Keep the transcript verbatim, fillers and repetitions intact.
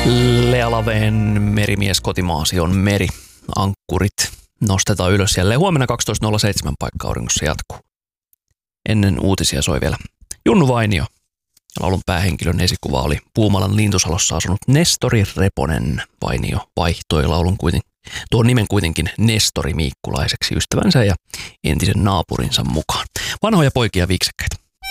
Lea Laveen merimies kotimaasi on meri. Ankkurit nostetaan ylös jälleen huomenna kaksitoista nolla seitsemän paikka auringossa jatkuu. Ennen uutisia soi vielä Junnu Vainio. Laulun päähenkilön esikuva oli Puumalan Lintusalossa asunut Nestori Reponen. Vainio vaihtoi laulun kuitenkin, tuon nimen kuitenkin Nestori Miikkulaiseksi ystävänsä ja entisen naapurinsa mukaan. Vanhoja poikia viiksekkäitä.